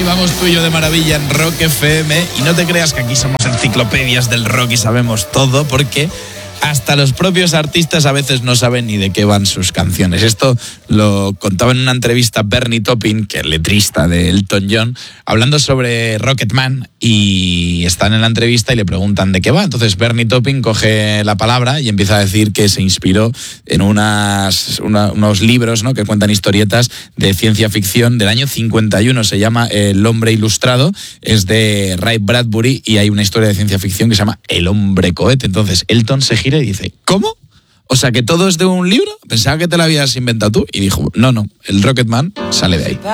Ahí vamos tú y yo de maravilla en Rock FM. Y no te creas que aquí somos enciclopedias del rock y sabemos todo, porque hasta los propios artistas a veces no saben ni de qué van sus canciones. Esto lo contaba en una entrevista Bernie Taupin, que es letrista de Elton John, hablando sobre Rocketman, y están en la entrevista y le preguntan de qué va. Entonces Bernie Taupin coge la palabra y empieza a decir que se inspiró en unos libros, ¿no?, que cuentan historietas de ciencia ficción del año 51. Se llama El hombre ilustrado, es de Ray Bradbury, y hay una historia de ciencia ficción que se llama El hombre cohete. Entonces Elton se gira y dice, ¿cómo? O sea, ¿que todo es de un libro? Pensaba que te lo habías inventado tú. Y dijo, no, el Rocketman sale de ahí.